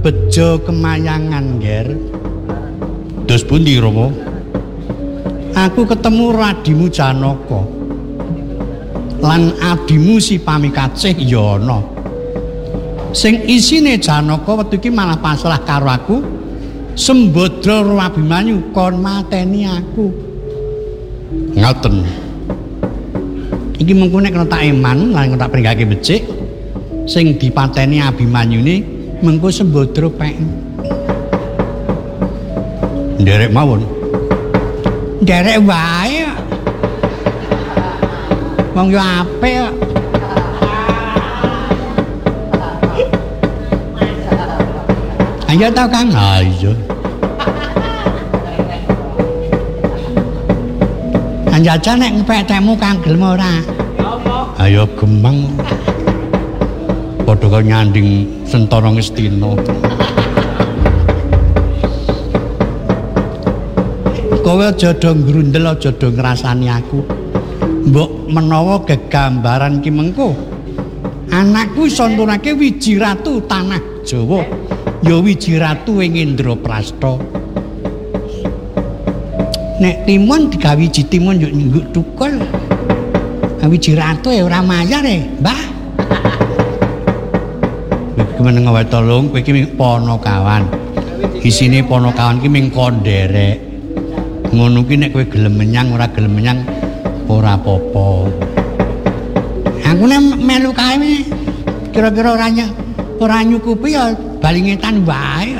Bejo Kemayangan, Ger. Dos pundi, Romo? Aku ketemu radimu Janaka. Lan adimu si Pamikacih ya ana. Sing isine Janaka wektu iki malah pasrah karo aku. Sembadra Abimanyu kon mateni aku. Ngoten. Iki mengko nek kena tak eman lan tak pringgake becik sing dipateni Abimanyune mengko Sembadra pek. Nderek mawon. Nderek wae. Wong yo apik kok. Ayo tau Kang. Ayo. Anjajan nek ngepek temu Kang gelem ora? Ayo gemang. Padha karo nyanding Sentara Ngastina. Kowe aja do ngrundel, aja do ngrasani aku. Mbok menawa gegambaran ki mengko anakku iso nurake wiji ratu tanah Jawa ya wiji ratu ing Indraprastha. Nek timun digawe wiji timun yo ngguk tukul. Wiji ratu ya ora mayar Mbah. Iki meneng wae tolong kowe iki Panakawan. Isine Panakawan ki ming konderek. Ngono ki nek kowe gelem menyang ora gelem menyang ora apa-apa. Aku nek melu kae kira-kira ora nyukupi ya balingetan wae.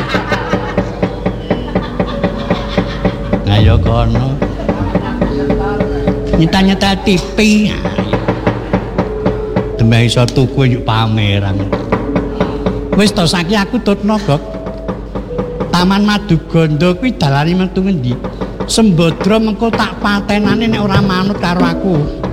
Ayo kono. Nyeta-nyeta TV. Demeh iso tuku yuk pameran. Wis to saiki aku tutno, Gok. Taman Maduganda kuwi dalane metu ngendi? Sembadra mengko tak patenane nek ora manut karo aku.